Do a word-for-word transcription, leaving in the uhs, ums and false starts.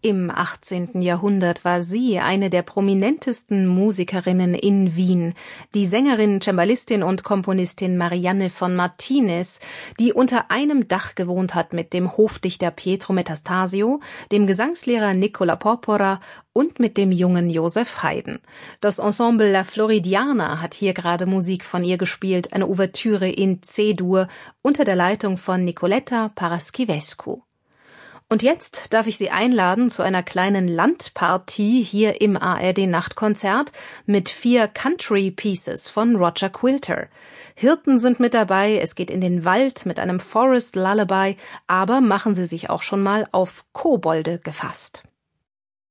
Im achtzehnten Jahrhundert war sie eine der prominentesten Musikerinnen in Wien, die Sängerin, Cembalistin und Komponistin Marianne von Martinez, die unter einem Dach gewohnt hat mit dem Hofdichter Pietro Metastasio, dem Gesangslehrer Nicola Porpora und mit dem jungen Joseph Haydn. Das Ensemble La Floridiana hat hier gerade Musik von ihr gespielt, eine Ouvertüre in C-Dur unter der Leitung von Nicoletta Paraschivescu. Und jetzt darf ich Sie einladen zu einer kleinen Landpartie hier im A R D-Nachtkonzert mit vier Country Pieces von Roger Quilter. Hirten sind mit dabei, es geht in den Wald mit einem Forest Lullaby, aber machen Sie sich auch schon mal auf Kobolde gefasst.